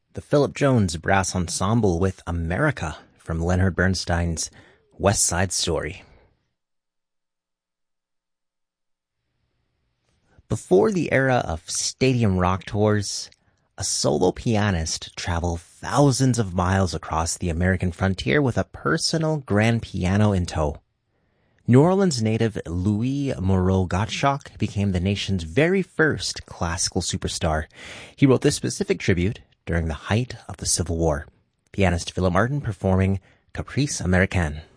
The Philip Jones Brass Ensemble with America from Leonard Bernstein's West Side Story. Before the era of stadium rock tours, a solo pianist traveled thousands of miles across the American frontier with a personal grand piano in tow. New Orleans native Louis Moreau Gottschalk became the nation's very first classical superstar. He wrote this specific tribute during the height of the Civil War. Pianist Philip Martin performing Caprice Americaine.